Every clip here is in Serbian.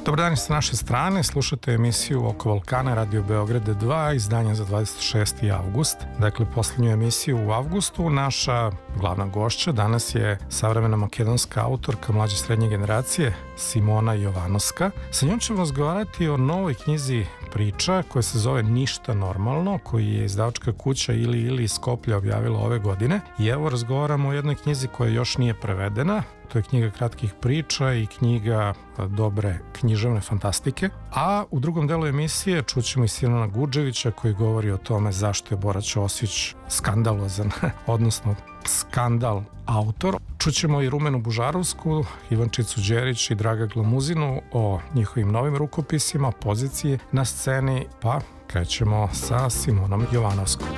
Dobar dan sa naše strane, slušate emisiju Oko Balkana, Radio Beograd 2, izdanje za 26. avgust. Dakle, poslednju emisiju u avgustu. Naša glavna gošća danas je savremena makedonska autorka mlađe srednje generacije, Simona Jovanovska. Sa njom ćemo razgovarati o novoj knjizi priča koja se zove Ništa normalno, koji je izdavačka kuća ili iz Skoplja objavila ove godine. I evo razgovaramo o jednoj knjizi koja još nije prevedena. To je knjiga kratkih priča i knjiga dobre književne fantastike. A u drugom delu emisije čućemo i Sinona Guđevića koji govori o tome zašto je Bora Ćosić skandalozan, odnosno skandal autor. Čućemo i Rumenu Bužarovsku, Ivančicu Đerić i Draga Glamuzinu o njihovim novim rukopisima, poziciji na sceni, pa krećemo sa Simonom Jovanovskom.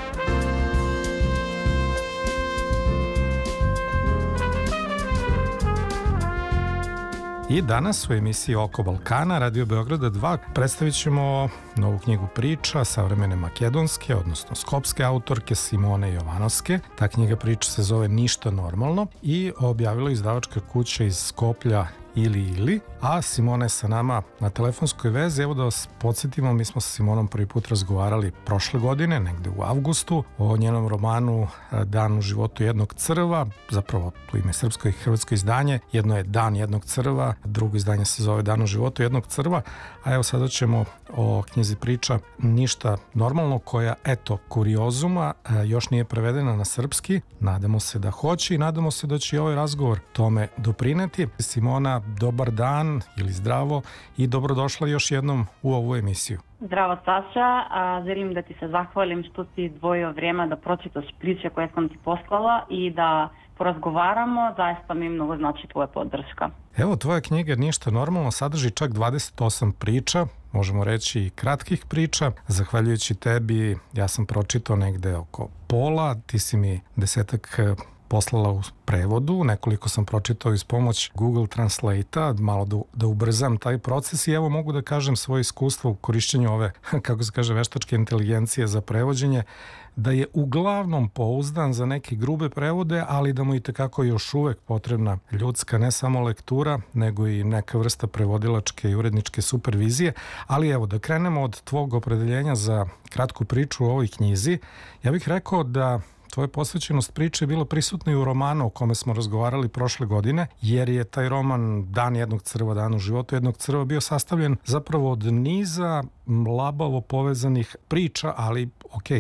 I danas u emisiji Oko Balkana, Radio Beograda 2, predstavit ćemo novu knjigu priča savremene makedonske, odnosno skopske autorke Simone Jovanovske. Ta knjiga priča se zove Ništa normalno i objavila izdavačka kuća iz Skoplja ili, a Simona je sa nama na telefonskoj vezi. Evo da vas podsjetimo, mi smo sa Simonom prvi put razgovarali prošle godine, negde u avgustu, o njenom romanu Dan u životu jednog crva, zapravo tu ime srpsko i hrvatsko izdanje, jedno je Dan jednog crva, drugo izdanje se zove Dan u životu jednog crva, a evo sada ćemo o knjizi priča Ništa normalno, koja, eto, kuriozuma, još nije prevedena na srpski, nadamo se da hoće i nadamo se da će i ovaj razgovor tome doprineti. Simona, dobar dan ili zdravo i dobrodošla još jednom u ovu emisiju. Zdravo, Saša, želim da ti se zahvalim što si izdvojio vreme da pročitaš priče koje sam ti poslala i da porazgovaramo, zaista mi mnogo znači tvoja podrška. Evo, tvoja knjiga Ništa normalno sadrži čak 28 priča, možemo reći i kratkih priča. Zahvaljujući tebi, ja sam pročitao negde oko pola, ti si mi 10 poslala u prevodu, nekoliko sam pročitao iz pomoć Google Translate-a, malo da ubrzam taj proces i evo mogu da kažem svoje iskustvo u korišćenju ove, kako se kaže, veštačke inteligencije za prevođenje, da je uglavnom pouzdan za neke grube prevode, ali da mu i tekako još uvek potrebna ljudska, ne samo lektura, nego i neka vrsta prevodilačke i uredničke supervizije. Ali evo, da krenemo od tvog opredeljenja za kratku priču u ovoj knjizi, ja bih rekao da tvoja posvećenost priče je bila prisutna i u romanu o kome smo razgovarali prošle godine, jer je taj roman Dan jednog crva, Dan u životu jednog crva bio sastavljen zapravo od niza labavo povezanih priča, ali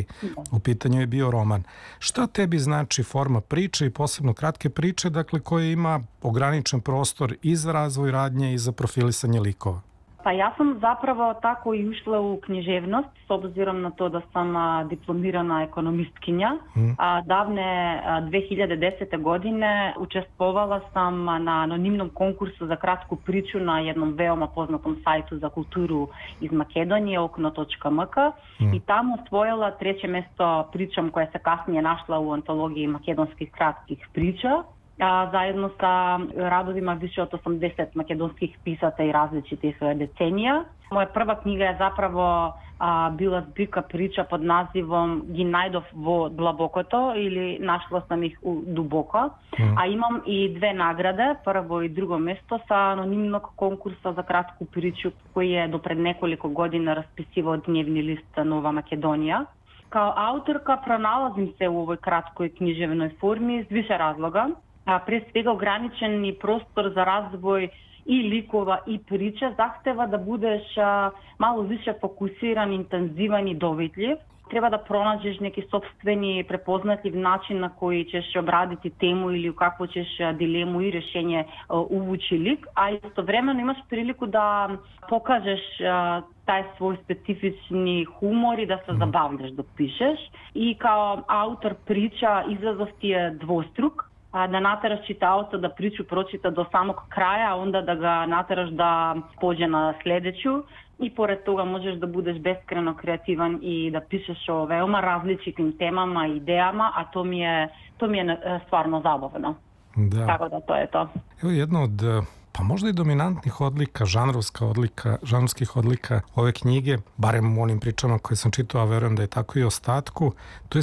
u pitanju je bio roman. Šta tebi znači forma priče i posebno kratke priče, dakle koje ima ograničen prostor i za razvoj radnje i za profilisanje likova? Pa ja sam zapravo tako i ušla u književnost, s obzirom na to da sam diplomirana ekonomistkinja. Davne 2010. godine učestvovala sam na anonimnom konkursu za kratku priču na jednom veoma poznatom sajtu za kulturu iz Makedonije, okno.mk, i tamo osvojila 3. mesto pričom koja se kasnije našla u antologiji makedonskih kratkih priča. Zajedno sa radovima više od 80 makedonskih pisata i različitih decenija. Moja prva knjiga je zapravo bila zbirka priča pod nazivom Gi najdov vo dlabokото ili Našla sam ih u duboko. A imam i 2 nagrade, prvo i drugo mesto sa anonimnog konkursa za kratku priču koji je do pred nekoliko godina raspisivao dnevni list Nova Makedonija. Kao autorka pronalazim se u ovoj kratkoj književnoj formi iz više razloga. Prije svega ograničeni prostor za razvoj i likova i priča zahteva da budeš malo više fokusiran, intenzivan i dovidljiv. Treba da pronađeš neki sopstveni prepoznatljiv način na koji ćeš obraditi temu ili u kakvu ćeš dilemu i rješenje uvući lik, a istovremeno imaš priliku da pokažeš taj svoj specifični humor i da se zabavljaš dok pišeš. I kao autor priča izazov ti je dvostruk. Da nateraš čitaoca da priču pročita do samog kraja, a onda da ga nateraš da pođe na sljedeću. I pored toga možeš da budeš beskreno kreativan i da pišeš o veoma različitim temama i idejama, a to mi je stvarno zabavno. Da. Tako da to je to. Evo jedno od pa možda i dominantnih odlika, žanrovskih odlika ove knjige, barem u onim pričama koje sam čitao, a verujem da je tako i ostatku, to je